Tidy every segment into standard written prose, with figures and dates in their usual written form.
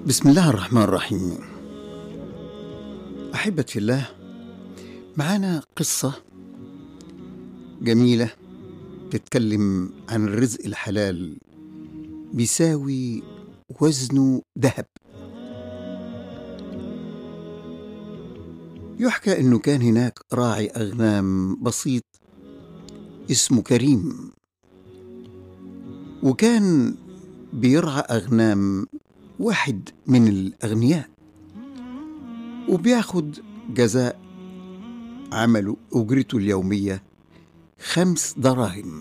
بسم الله الرحمن الرحيم. أحبتي في الله، معانا قصة جميلة تتكلم عن الرزق الحلال بيساوي وزنه ذهب. يحكى إنه كان هناك راعي أغنام بسيط اسمه كريم، وكان بيرعى أغنام واحد من الأغنياء، وبياخد جزاء عمله أجرته اليومية 5 دراهم.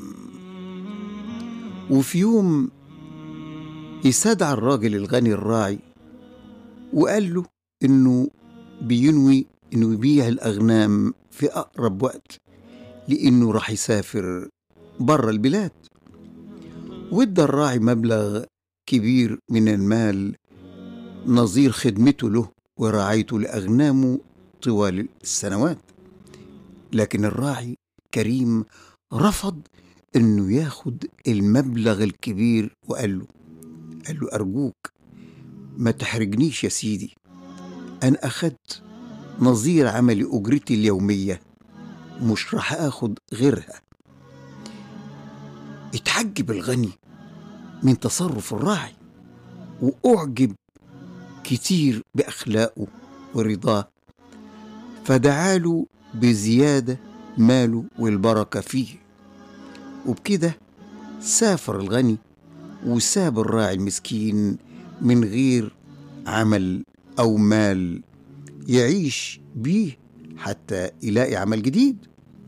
وفي يوم يستدعى الراجل الغني الراعي وقال له إنه بينوي إنه يبيع الأغنام في أقرب وقت، لأنه راح يسافر برا البلاد. وادى الراعي مبلغ كبير من المال نظير خدمته له ورعايته لأغنامه طوال السنوات. لكن الراعي كريم رفض إنه ياخد المبلغ الكبير، وقال له أرجوك ما تحرجنيش يا سيدي، أنا أخدت نظير عملي أجرتي اليومية، مش راح أخد غيرها. اتعجب الغني من تصرف الراعي، وأعجب كتير بأخلاقه ورضاه، فدعاله بزيادة ماله والبركة فيه. وبكده سافر الغني وساب الراعي المسكين من غير عمل أو مال يعيش بيه حتى يلاقي عمل جديد.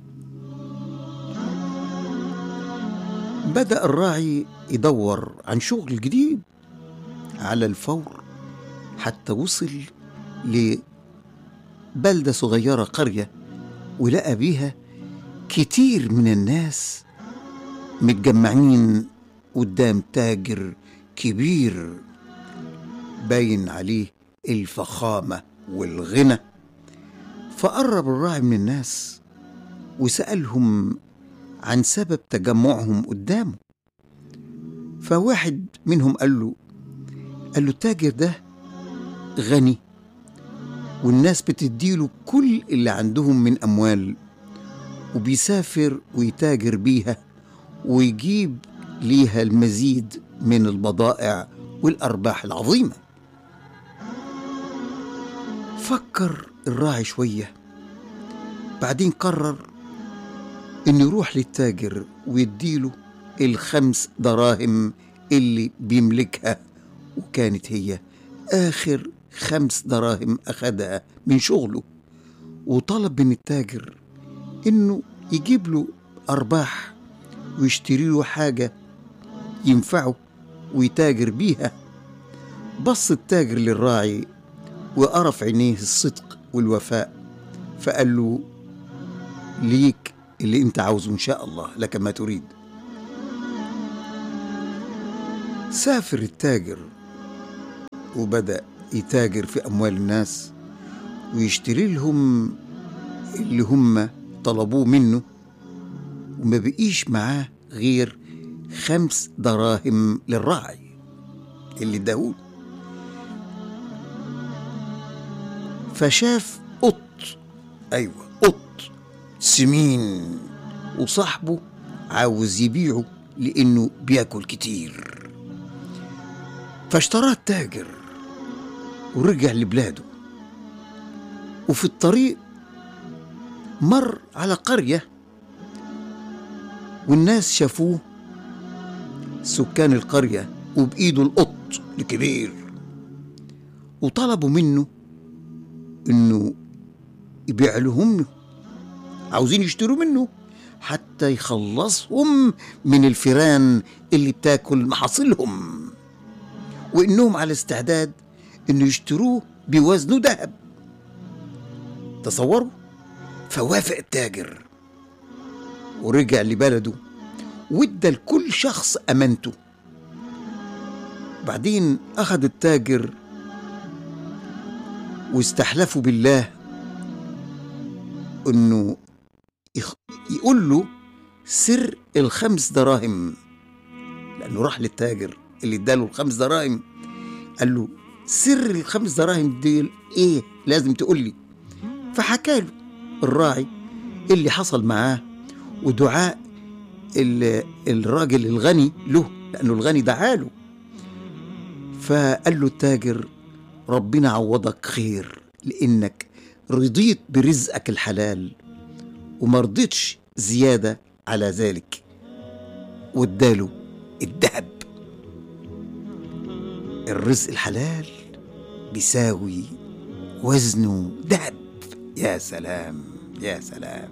بدأ الراعي يدور عن شغل جديد على الفور، حتى وصل لبلدة صغيرة، قرية، ولقى بيها كتير من الناس متجمعين قدام تاجر كبير باين عليه الفخامة والغنى. فقرب الراعي من الناس وسألهم عن سبب تجمعهم قدامه. فواحد منهم قال له التاجر ده غني، والناس بتديله كل اللي عندهم من أموال، وبيسافر ويتاجر بيها ويجيب ليها المزيد من البضائع والأرباح العظيمة. فكر الراعي شوية، بعدين قرر إنه يروح للتاجر ويديله 5 دراهم اللي بيملكها، وكانت هي آخر 5 دراهم أخدها من شغله. وطلب من التاجر إنه يجيب له أرباح ويشتري له حاجة ينفعه ويتاجر بيها. بص التاجر للراعي وقرف عينيه الصدق والوفاء، فقال له ليك اللي انت عاوزه إن شاء الله، لك ما تريد. سافر التاجر وبدأ يتاجر في أموال الناس ويشتري لهم اللي هم طلبوه منه، وما بقيش معاه غير 5 دراهم للراعي اللي اداهوله. فشاف قط سمين، وصاحبه عاوز يبيعه لأنه بياكل كتير. فاشتراه التاجر ورجع لبلاده. وفي الطريق مر على قرية، والناس شافوه سكان القرية وبإيده القط الكبير، وطلبوا منه إنه يبيع لهم، عاوزين يشتروا منه حتى يخلصهم من الفيران اللي بتاكل محاصيلهم، وإنهم على استعداد إنه يشتروه بوزنه ذهب. تصوروا. فوافق التاجر ورجع لبلده وادى لكل شخص أمانته. بعدين أخذ التاجر واستحلفوا بالله إنه يقول له سر 5 دراهم، لأنه راح للتاجر اللي اداله 5 دراهم قال له سر الخمس دراهم دول ايه؟ لازم تقول لي. فحكى له الراعي اللي حصل معاه ودعاء الراجل الغني له، لأنه الغني دعاله. فقال له التاجر: ربنا عوضك خير، لأنك رضيت برزقك الحلال وما رضيتش زيادة على ذلك. واداله الذهب. الرزق الحلال بيساوي وزنه ذهب. يا سلام، يا سلام.